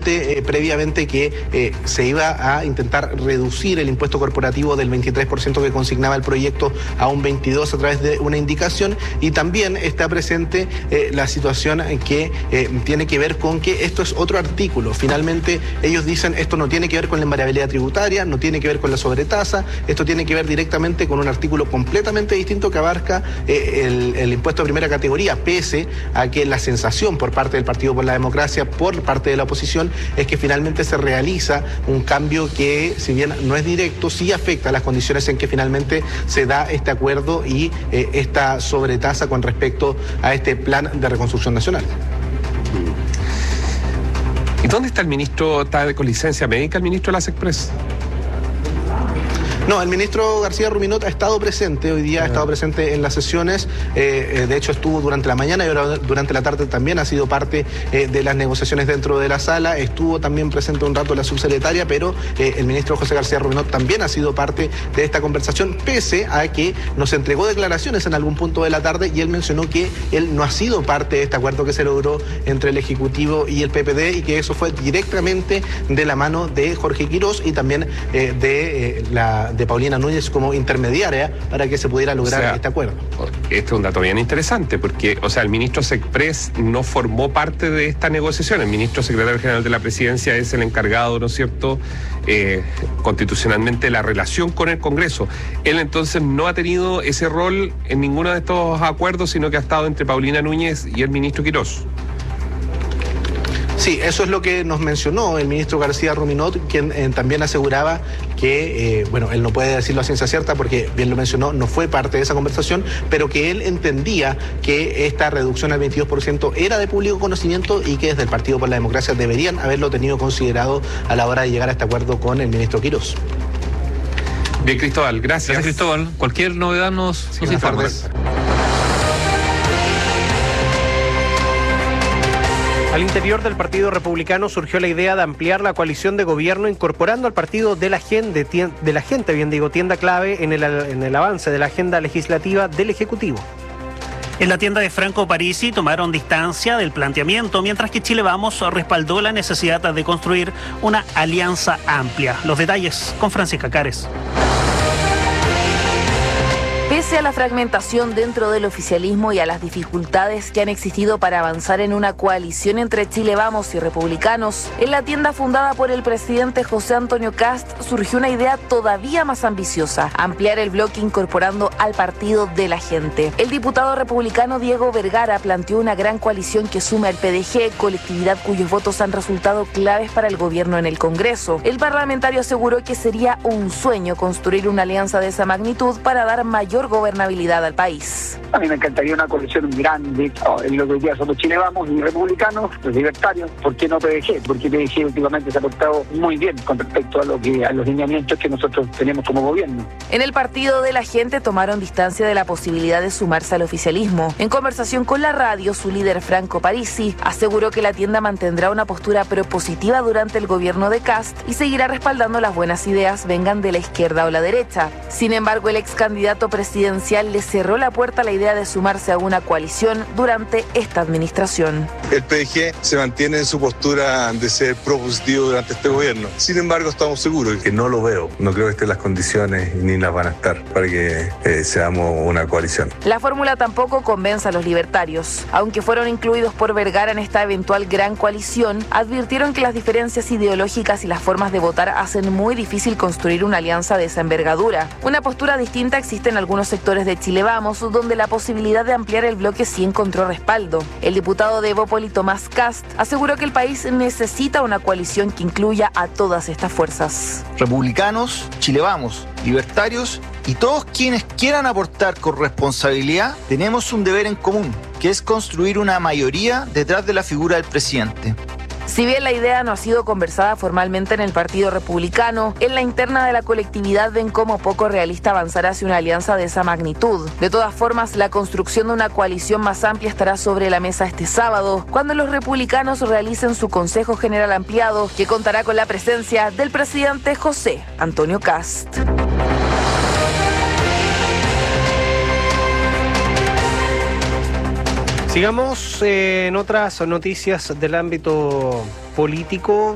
obviamente previamente que se iba a intentar reducir el impuesto corporativo del 23% que consignaba el proyecto a un 22% a través de una indicación, y también está presente la situación que tiene que ver con que esto es otro artículo. Finalmente ellos dicen esto no tiene que ver con la invariabilidad tributaria, no tiene que ver con la sobretasa, esto tiene que ver directamente con un artículo completamente distinto que abarca el impuesto de primera categoría, pese a que la sensación por parte del Partido por la Democracia, por parte de la oposición, es que finalmente se realiza un cambio que, si bien no es directo, sí afecta a las condiciones en que finalmente se da este acuerdo y esta sobretasa con respecto a este plan de reconstrucción nacional. ¿Y dónde está el ministro? ¿Está con licencia médica el ministro de las Express? No, el ministro García Ruminot ha estado presente, hoy día ha estado presente en las sesiones, de hecho estuvo durante la mañana y ahora durante la tarde también ha sido parte de las negociaciones dentro de la sala, estuvo también presente un rato la subsecretaria, pero el ministro José García Ruminot también ha sido parte de esta conversación, pese a que nos entregó declaraciones en algún punto de la tarde y él mencionó que él no ha sido parte de este acuerdo que se logró entre el Ejecutivo y el PPD y que eso fue directamente de la mano de Jorge Quirós y también de Paulina Núñez como intermediaria para que se pudiera lograr este acuerdo. Este es un dato bien interesante porque, el ministro Sexpress no formó parte de esta negociación. El ministro secretario general de la Presidencia es el encargado, ¿no es cierto?, constitucionalmente de la relación con el Congreso. Él entonces no ha tenido ese rol en ninguno de estos acuerdos, sino que ha estado entre Paulina Núñez y el ministro Quirós. Sí, eso es lo que nos mencionó el ministro García Ruminot, quien también aseguraba que, él no puede decirlo a ciencia cierta porque, bien lo mencionó, no fue parte de esa conversación, pero que él entendía que esta reducción al 22% era de público conocimiento y que desde el Partido por la Democracia deberían haberlo tenido considerado a la hora de llegar a este acuerdo con el ministro Quirós. Bien, Cristóbal, gracias. Gracias, Cristóbal. Cualquier novedad nos informas. Al interior del Partido Republicano surgió la idea de ampliar la coalición de gobierno incorporando al Partido de la Gente, tienda clave en el avance de la agenda legislativa del Ejecutivo. En la tienda de Franco Parisi tomaron distancia del planteamiento, mientras que Chile Vamos respaldó la necesidad de construir una alianza amplia. Los detalles con Francisca Cares. Pese a la fragmentación dentro del oficialismo y a las dificultades que han existido para avanzar en una coalición entre Chile Vamos y republicanos, en la tienda fundada por el presidente José Antonio Kast surgió una idea todavía más ambiciosa: ampliar el bloque incorporando al Partido de la Gente. El diputado republicano Diego Vergara planteó una gran coalición que sume al PDG, colectividad cuyos votos han resultado claves para el gobierno en el Congreso. El parlamentario aseguró que sería un sueño construir una alianza de esa magnitud para dar mayor gobernabilidad al país. A mí me encantaría una coalición grande. En lo que hoy día somos Chile Vamos y republicanos, los libertarios. ¿Por qué no PDG? Porque PDG últimamente se ha portado muy bien con respecto a los lineamientos que nosotros tenemos como gobierno. En el Partido de la Gente tomaron distancia de la posibilidad de sumarse al oficialismo. En conversación con la radio, su líder Franco Parisi aseguró que la tienda mantendrá una postura propositiva durante el gobierno de Kast y seguirá respaldando las buenas ideas, vengan de la izquierda o la derecha. Sin embargo, el ex candidato presidencial le cerró la puerta a la idea de sumarse a una coalición durante esta administración. El PDG se mantiene en su postura de ser propositivo durante este gobierno. Sin embargo, estamos seguros que no lo veo. No creo que estén las condiciones ni las van a estar para que seamos una coalición. La fórmula tampoco convence a los libertarios. Aunque fueron incluidos por Vergara en esta eventual gran coalición, advirtieron que las diferencias ideológicas y las formas de votar hacen muy difícil construir una alianza de esa envergadura. Una postura distinta existe en algunos sectores de Chile Vamos, donde la posibilidad de ampliar el bloque sí encontró respaldo. El diputado de Evópoli, Tomás Kast, aseguró que el país necesita una coalición que incluya a todas estas fuerzas. Republicanos, Chile Vamos, libertarios y todos quienes quieran aportar con responsabilidad, tenemos un deber en común, que es construir una mayoría detrás de la figura del presidente. Si bien la idea no ha sido conversada formalmente en el Partido Republicano, en la interna de la colectividad ven como poco realista avanzar hacia una alianza de esa magnitud. De todas formas, la construcción de una coalición más amplia estará sobre la mesa este sábado, cuando los republicanos realicen su Consejo General ampliado, que contará con la presencia del presidente José Antonio Kast. Sigamos en otras noticias del ámbito político.